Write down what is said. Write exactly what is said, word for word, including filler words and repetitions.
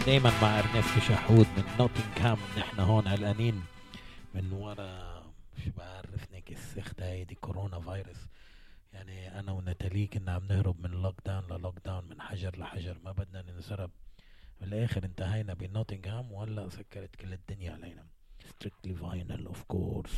دايما مع ارنست شحود من نوتنغهام. نحن هون قلقانين من ورا، مش بعرف نيك السخت هاي دي كورونا فيروس. يعني انا ونتالي كنا عم نهرب من لوك داون للوك داون، من حجر لحجر، ما بدنا ننسرب. بالاخر انتهينا بنوتنغهام وهلا سكرت كل الدنيا علينا. ستريكتلي فاينل اوف كورس.